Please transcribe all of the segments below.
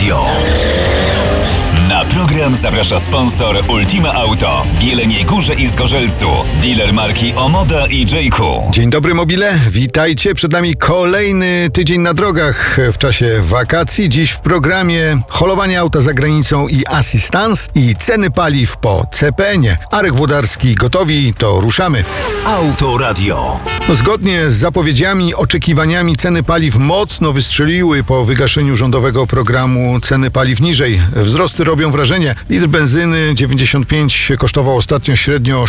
Radio. Na program zaprasza sponsor Ultima Auto w Jeleniej Górze i Zgorzelcu. Dealer marki Omoda i J.Ku. Dzień dobry mobile, witajcie. Przed nami kolejny tydzień na drogach w czasie wakacji. Dziś w programie holowanie auta za granicą i asystans i ceny paliw po CPN-ie. Arek Włodarski gotowi, to ruszamy. Auto Radio. Zgodnie z zapowiedziami, oczekiwaniami ceny paliw mocno wystrzeliły po wygaszeniu rządowego programu ceny paliw niżej. Wzrosty robią wrażenie. Litr benzyny 95 kosztował ostatnio średnio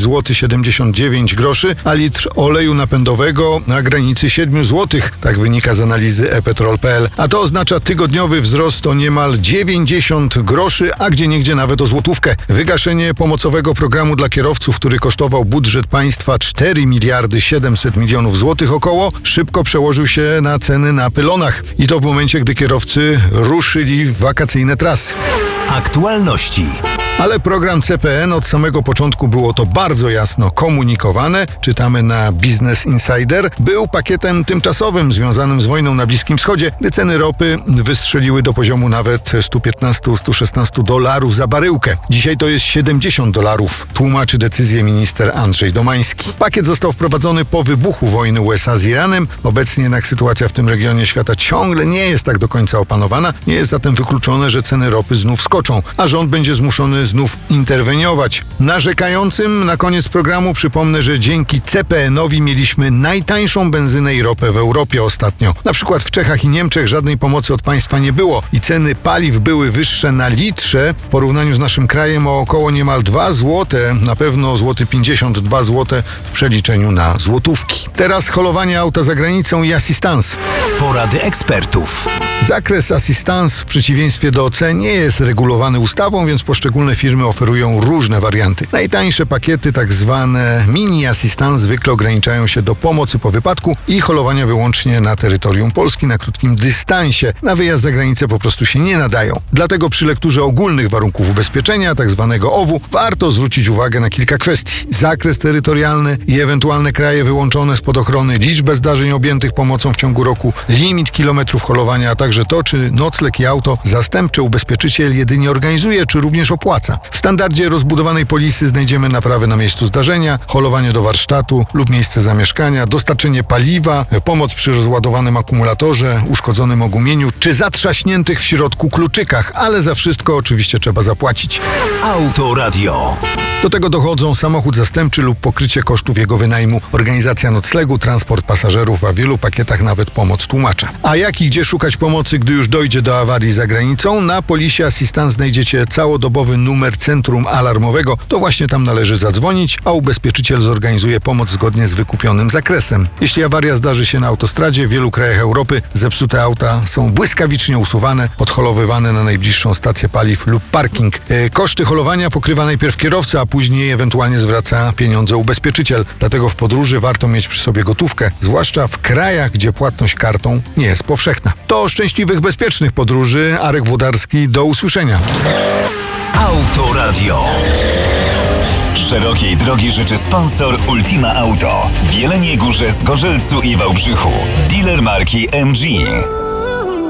6,79 zł, a litr oleju napędowego na granicy 7 zł. Tak wynika z analizy ePetrol.pl. A to oznacza tygodniowy wzrost o niemal 90 groszy, a gdzieniegdzie nawet o złotówkę. Wygaszenie pomocowego programu dla kierowców, który kosztował budżet państwa 4 miliardy 700 milionów złotych około, szybko przełożył się na ceny na pylonach. I to w momencie, gdy kierowcy ruszyli w wakacyjne trasy. Aktualności. Ale program CPN od samego początku było to bardzo jasno komunikowane. Czytamy na Business Insider. Był pakietem tymczasowym związanym z wojną na Bliskim Wschodzie, gdy ceny ropy wystrzeliły do poziomu nawet $115-116 za baryłkę. Dzisiaj to jest $70, tłumaczy decyzję minister Andrzej Domański. Pakiet został wprowadzony po wybuchu wojny USA z Iranem. Obecnie jednak sytuacja w tym regionie świata ciągle nie jest tak do końca opanowana. Nie jest zatem wykluczone, że ceny ropy znów skoczą, a rząd będzie zmuszony znów interweniować. Narzekającym na koniec programu przypomnę, że dzięki CPN-owi mieliśmy najtańszą benzynę i ropę w Europie ostatnio. Na przykład w Czechach i Niemczech żadnej pomocy od państwa nie było i ceny paliw były wyższe na litrze w porównaniu z naszym krajem o około niemal 2 zł, na pewno złoty 52 zł w przeliczeniu na złotówki. Teraz holowanie auta za granicą i asystans. Porady ekspertów. Zakres asystans w przeciwieństwie do OC nie jest regulowany ustawą, więc poszczególne firmy oferują różne warianty. Najtańsze pakiety, tak zwane mini assistance, zwykle ograniczają się do pomocy po wypadku i holowania wyłącznie na terytorium Polski na krótkim dystansie. Na wyjazd za granicę po prostu się nie nadają. Dlatego przy lekturze ogólnych warunków ubezpieczenia, tak zwanego OW, warto zwrócić uwagę na kilka kwestii. Zakres terytorialny i ewentualne kraje wyłączone spod ochrony, liczbę zdarzeń objętych pomocą w ciągu roku, limit kilometrów holowania, a także to, czy nocleg i auto zastępcze ubezpieczyciel jedynie organizuje, czy również opłaca. W standardzie rozbudowanej polisy znajdziemy naprawy na miejscu zdarzenia, holowanie do warsztatu lub miejsce zamieszkania, dostarczenie paliwa, pomoc przy rozładowanym akumulatorze, uszkodzonym ogumieniu czy zatrzaśniętych w środku kluczykach, ale za wszystko oczywiście trzeba zapłacić. Auto Radio. Do tego dochodzą samochód zastępczy lub pokrycie kosztów jego wynajmu, organizacja noclegu, transport pasażerów, a w wielu pakietach nawet pomoc tłumacza. A jak i gdzie szukać pomocy, gdy już dojdzie do awarii za granicą? Na polisie Assistance znajdziecie całodobowy numer centrum alarmowego. To właśnie tam należy zadzwonić, a ubezpieczyciel zorganizuje pomoc zgodnie z wykupionym zakresem. Jeśli awaria zdarzy się na autostradzie, w wielu krajach Europy zepsute auta są błyskawicznie usuwane, odholowywane na najbliższą stację paliw lub parking. Koszty holowania pokrywa najpierw kierowca, a później ewentualnie zwraca pieniądze ubezpieczyciel. Dlatego w podróży warto mieć przy sobie gotówkę, zwłaszcza w krajach, gdzie płatność kartą nie jest powszechna. To szczęśliwych, bezpiecznych podróży. Arek Włodarski, do usłyszenia. Auto Radio. Szerokiej drogi życzy sponsor Ultima Auto w Jeleniej Górze, Zgorzelcu i Wałbrzychu. Dealer marki MG.